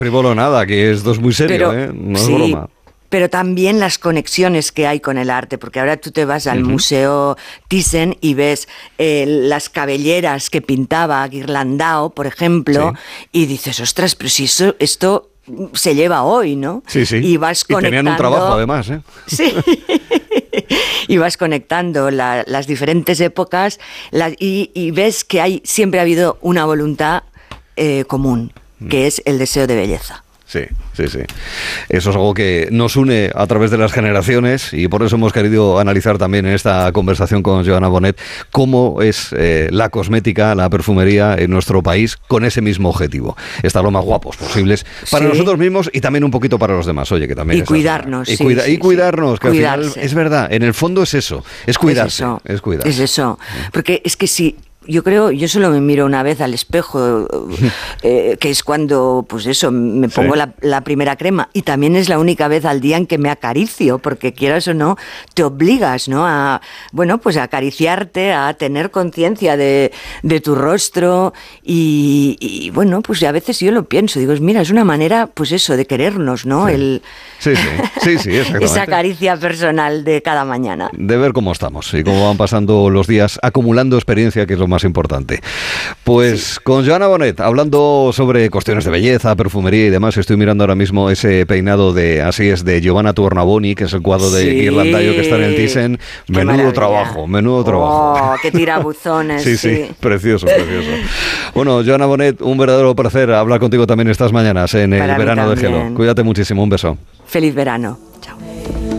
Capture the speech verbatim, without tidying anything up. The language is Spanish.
frívolo nada, que esto es muy serio, pero, ¿eh? No es sí. broma. Pero también las conexiones que hay con el arte, porque ahora tú te vas al uh-huh. Museo Thyssen y ves eh, las cabelleras que pintaba Ghirlandau, por ejemplo, sí. y dices, ostras, pero si eso, esto se lleva hoy, ¿no? Sí, sí. Y vas conectando... Y tenían un trabajo, además, ¿eh? Sí. Y vas conectando la, las diferentes épocas la, y, y ves que hay siempre ha habido una voluntad eh, común, que es el deseo de belleza. Sí, sí, sí. Eso es algo que nos une a través de las generaciones y por eso hemos querido analizar también en esta conversación con Joana Bonet cómo es eh, la cosmética, la perfumería en nuestro país con ese mismo objetivo. Estar lo más guapos posibles para sí. nosotros mismos y también un poquito para los demás. Oye, que también y cuidarnos. Y, sí, cuida, sí, y cuidarnos, sí. que Cuidarse. al final es verdad. En el fondo es eso, es cuidarse. Es eso. Es, cuidarse. es eso. Porque es que si... Yo creo, yo solo me miro una vez al espejo, eh, que es cuando, pues eso, me pongo sí. la, la primera crema, y también es la única vez al día en que me acaricio, porque quieras o no, te obligas, ¿no? A, bueno, pues a acariciarte, a tener conciencia de, de tu rostro, y, y bueno, pues a veces yo lo pienso, digo, mira, es una manera, pues eso, de querernos, ¿no? Sí. El, sí, sí, sí, sí, exactamente. Esa caricia personal de cada mañana. De ver cómo estamos y cómo van pasando los días, acumulando experiencia, que es lo más importante. Pues sí. Con Joana Bonet, hablando sobre cuestiones de belleza, perfumería y demás, estoy mirando ahora mismo ese peinado de, así es, de Giovanna Tornabuoni, que es el cuadro de sí. Ghirlandaio que está en el Thyssen. Qué menudo maravilla. trabajo, menudo trabajo. Oh, qué tirabuzones. sí, sí, sí, precioso, precioso. Bueno, Joana Bonet, un verdadero placer hablar contigo también estas mañanas en el Para verano de Gelo. Cuídate muchísimo, un beso. Feliz verano.